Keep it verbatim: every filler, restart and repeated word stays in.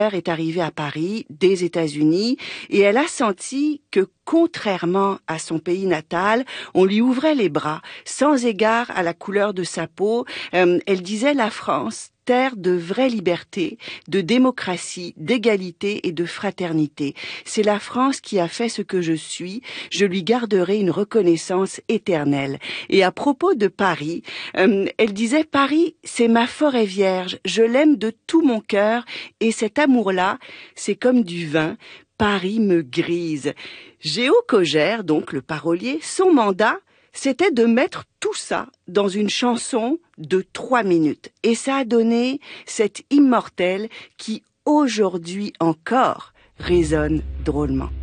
est arrivée à Paris, des États-Unis, et elle a senti que, contrairement à son pays natal, on lui ouvrait les bras, sans égard à la couleur de sa peau. Euh, elle disait la France, terre de vraie liberté, de démocratie, d'égalité et de fraternité. C'est la France qui a fait ce que je suis. Je lui garderai une reconnaissance éternelle. Et à propos de Paris, euh, elle disait « Paris, c'est ma forêt vierge. Je l'aime de tout mon cœur et cet amour-là, c'est comme du vin. Paris me grise. » Géo Cogère, donc le parolier, son mandat, c'était de mettre tout ça dans une chanson de trois minutes. Et ça a donné cette immortelle qui, aujourd'hui encore, résonne drôlement.